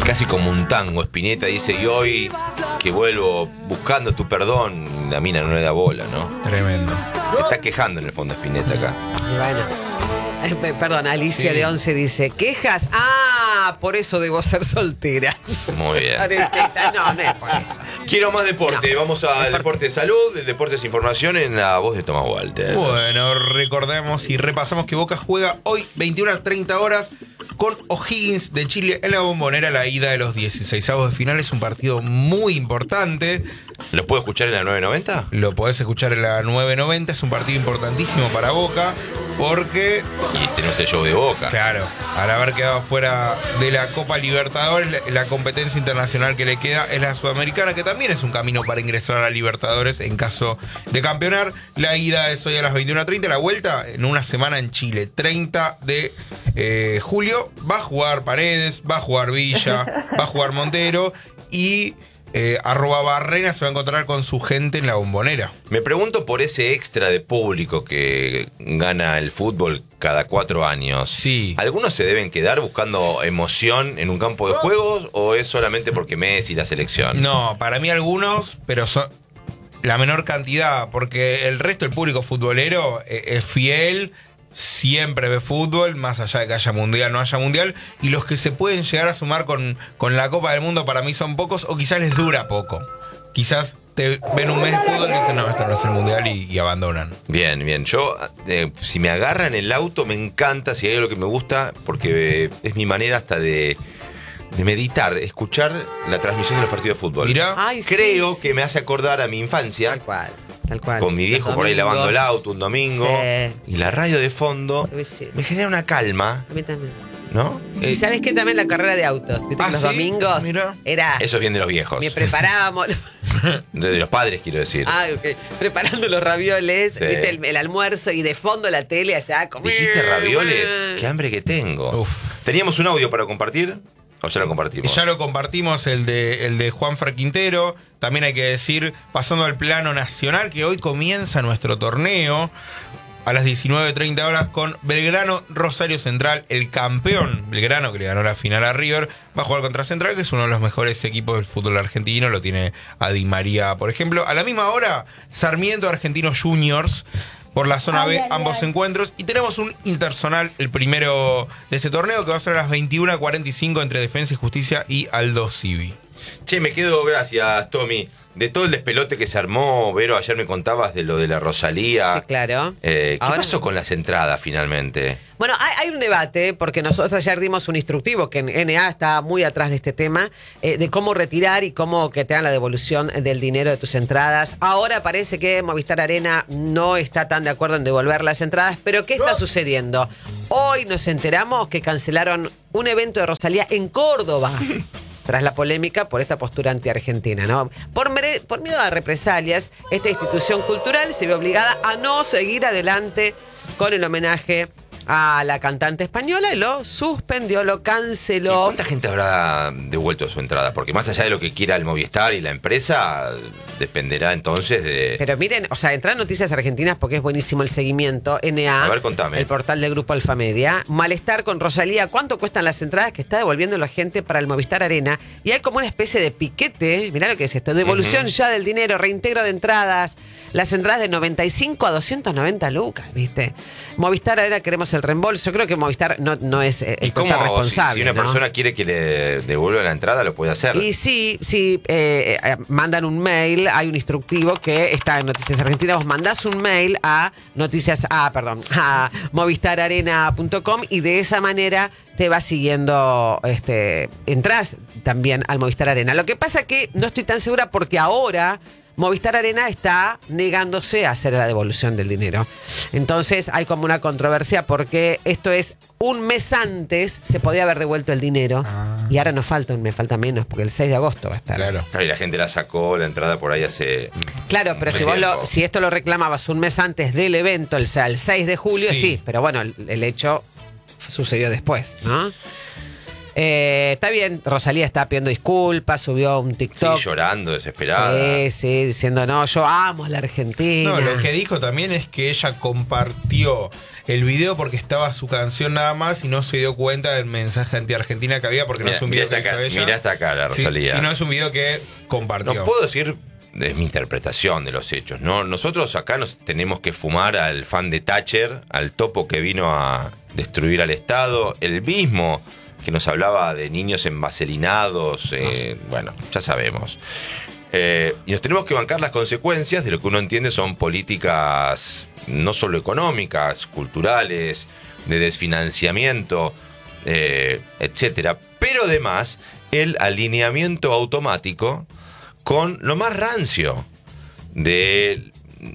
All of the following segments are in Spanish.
Casi como un tango. Spinetta dice, y hoy que vuelvo buscando tu perdón, la mina no le da bola, ¿no? Tremendo. Se está quejando en el fondo Spinetta acá. Y bueno. Perdón, Alicia Sí. de 11 dice, ¿quejas? Ah, por eso debo ser soltera. Muy bien. No, no es por eso. Quiero más deporte. No. Vamos al deporte de salud, el deporte es información en la voz de Tomás Walter. Bueno, recordemos y repasamos que Boca juega hoy 21:30 horas con O'Higgins de Chile en la Bombonera, la ida de los 16avos de final. Es un partido muy importante. ¿Lo puedo escuchar en la 990? Lo podés escuchar en la 990. Es un partido importantísimo para Boca porque, Y tenemos el show de Boca. claro, al haber quedado fuera de la Copa Libertadores, la competencia internacional que le queda es la Sudamericana, que también es un camino para ingresar a la Libertadores en caso de campeonar. La ida es hoy a las 21:30, la vuelta en una semana en Chile, 30 de julio. Va a jugar Paredes, va a jugar Villa, va a jugar Montero y @Barrena se va a encontrar con su gente en la Bombonera. Me pregunto por ese extra de público que gana el fútbol cada 4 años. Sí. ¿Algunos se deben quedar buscando emoción en un campo de juegos o es solamente porque Messi y la selección? No, para mí algunos, pero son la menor cantidad, porque el resto del público futbolero es fiel, siempre ve fútbol, más allá de que haya mundial, no haya mundial, y los que se pueden llegar a sumar con la Copa del Mundo para mí son pocos, o quizás les dura poco. Quizás te ven un mes de fútbol y dicen, no, esto no es el mundial, y abandonan. Bien, bien. Yo, si me agarran el auto, me encanta, si hay algo que me gusta, porque es mi manera hasta de meditar, escuchar la transmisión de los partidos de fútbol. Mirá. Ay, sí, Creo sí, que me sí. hace acordar a mi infancia, Tal cual, tal cual. con mi viejo Los por ahí lavando el domingos. auto un domingo, Sí. y la radio de fondo Qué belleza. me genera una calma, A mí también. ¿no? Y sabes que también la carrera de autos, ¿viste? Ah, Los ¿sí? domingos Mirá. era. Eso es bien de los viejos. Me preparábamos. De los padres, quiero decir. Ok. Preparando los ravioles, Sí. ¿viste? El almuerzo y de fondo la tele allá. ¿Dijiste ravioles? Qué hambre que tengo. Uf. ¿Teníamos un audio para compartir? ¿O ya lo compartimos? Ya lo compartimos, el de Juanfer Quintero. También hay que decir, pasando al plano nacional, que hoy comienza nuestro torneo a las 19:30 horas con Belgrano Rosario Central. El campeón Belgrano, que le ganó la final a River, va a jugar contra Central, que es uno de los mejores equipos del fútbol argentino. Lo tiene a Di María, por ejemplo. A la misma hora, Sarmiento Argentinos Juniors. Por la zona B, ambos encuentros. Y tenemos un interzonal, el primero de este torneo, que va a ser a las 21:45 entre Defensa y Justicia y Aldo Civi. Che, me quedo, gracias, Tommy. De todo el despelote que se armó, Vero, ayer me contabas de lo de la Rosalía. Sí, claro. ¿Qué Ahora- pasó con las entradas finalmente? Bueno, hay un debate, porque nosotros ayer dimos un instructivo, que en NA está muy atrás de este tema, de cómo retirar y cómo que te dan la devolución del dinero de tus entradas. Ahora parece que Movistar Arena no está tan de acuerdo en devolver las entradas, pero ¿qué está sucediendo? Hoy nos enteramos que cancelaron un evento de Rosalía en Córdoba. Tras la polémica por esta postura anti-argentina, ¿no? Por miedo a represalias, esta institución cultural se ve obligada a no seguir adelante con el homenaje a la cantante española y lo suspendió, lo ¿Y canceló. cuánta gente habrá devuelto su entrada? Porque más allá de lo que quiera el Movistar y la empresa, dependerá entonces de... Pero miren, o sea, entran Noticias Argentinas porque es buenísimo el seguimiento. NA, A ver, contame. el portal del Grupo Alfamedia. Malestar con Rosalía. ¿Cuánto cuestan las entradas que está devolviendo la gente para el Movistar Arena? Y hay como una especie de piquete. Mirá lo que es esto. Devolución ya del dinero, reintegro de entradas. Las entradas de 95 a 290 lucas, ¿viste? Movistar Arena queremos el reembolso. Yo creo que Movistar no es el ¿Y cómo total hago? responsable. Si una ¿no? persona quiere que le devuelva la entrada, lo puede hacer. Y sí, mandan un mail, hay un instructivo que está en Noticias Argentinas, vos mandás un mail a a movistararena.com y de esa manera te va siguiendo, entras también al Movistar Arena. Lo que pasa que no estoy tan segura porque ahora Movistar Arena está negándose a hacer la devolución del dinero. Entonces hay como una controversia porque esto es un mes antes se podía haber devuelto el dinero y ahora nos falta un mes, falta menos porque el 6 de agosto va a estar. Claro. Y la gente la sacó la entrada por ahí hace... Claro, pero un si vos tiempo. si esto lo reclamabas un mes antes del evento, el 6 de julio, Sí. sí, pero bueno, el hecho sucedió después, ¿no? Está bien, Rosalía está pidiendo disculpas, subió un TikTok. Sí, llorando, desesperada. Sí, diciendo, no, yo amo a la Argentina. No, lo que dijo también es que ella compartió el video porque estaba su canción nada más y no se dio cuenta del mensaje anti-Argentina que había porque no es un video que hizo ella. Mirá hasta acá la Rosalía. Si no es un video que compartió. No puedo decir, es mi interpretación de los hechos, ¿no? Nosotros acá nos tenemos que fumar al fan de Thatcher, al topo que vino a destruir al Estado, el mismo que nos hablaba de niños envaselinados, bueno, ya sabemos. Y nos tenemos que bancar las consecuencias de lo que uno entiende son políticas no solo económicas, culturales, de desfinanciamiento, etcétera, pero además el alineamiento automático con lo más rancio de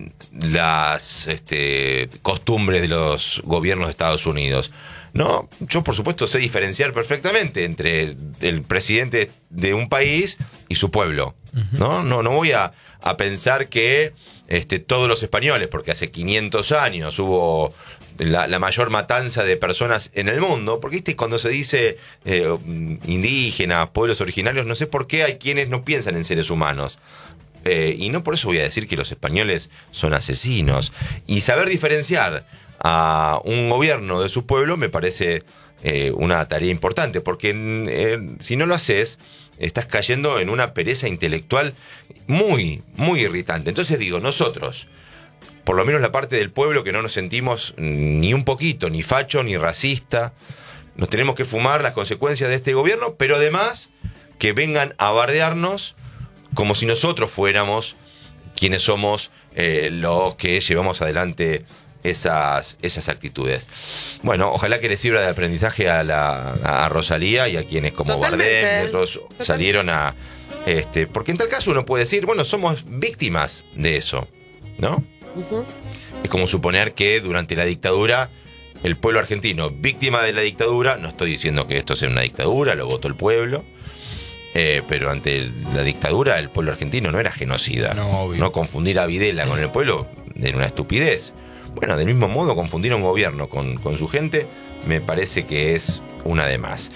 las costumbres de los gobiernos de Estados Unidos. No, yo por supuesto sé diferenciar perfectamente entre el presidente de un país y su pueblo. No voy a pensar que todos los españoles, porque hace 500 años hubo la mayor matanza de personas en el mundo, porque ¿viste? Cuando se dice indígenas, pueblos originarios, no sé por qué hay quienes no piensan en seres humanos. Y no por eso voy a decir que los españoles son asesinos. Y saber diferenciar a un gobierno de su pueblo me parece una tarea importante, porque si no lo haces, estás cayendo en una pereza intelectual muy, muy irritante. Entonces digo, nosotros, por lo menos la parte del pueblo que no nos sentimos ni un poquito, ni facho, ni racista, nos tenemos que fumar las consecuencias de este gobierno, pero además que vengan a bardearnos como si nosotros fuéramos quienes somos los que llevamos adelante esas actitudes. Bueno, ojalá que les sirva de aprendizaje a Rosalía y a quienes como Bardem y otros salieron a... porque en tal caso uno puede decir, bueno, somos víctimas de eso, ¿no? Uh-huh. Es como suponer que durante la dictadura el pueblo argentino, víctima de la dictadura, no estoy diciendo que esto sea una dictadura, lo votó el pueblo, pero ante la dictadura el pueblo argentino no era genocida. No confundir a Videla con el pueblo era una estupidez. Bueno, del mismo modo, confundir a un gobierno con su gente me parece que es una de más.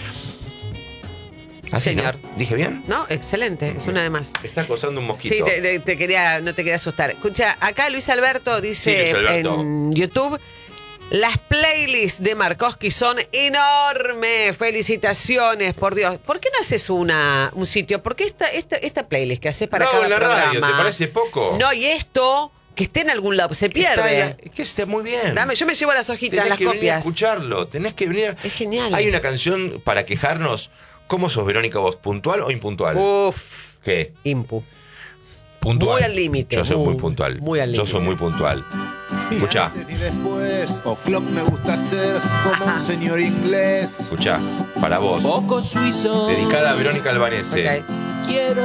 ¿Así, señor? ¿No? ¿Dije bien? No, excelente, es una de más. Me está acosando un mosquito. Sí, no te quería asustar. Escucha, acá Luis Alberto dice Luis Alberto. En YouTube, las playlists de Markowski son enormes. Felicitaciones, por Dios. ¿Por qué no haces un sitio? ¿Por qué esta playlist que haces para cada programa? No, en la radio, ¿te parece poco? No, y esto... que esté en algún lado, se pierde. Que esté muy bien. Yo me llevo las hojitas, tenés las que copias. Venir a escucharlo, tenés que venir. Es genial. Hay una canción para quejarnos. ¿Cómo sos, Verónica, vos? ¿Puntual o impuntual? Uf. ¿Qué? Impu. Puntual. Muy al límite. Yo soy muy puntual. Muy al límite. Yo soy muy puntual. Escuchá. Ni después, o'clock me gusta ser como un señor inglés. Escuchá, para vos. Poco suizo. Dedicada a Verónica Albanese. Okay. Quiero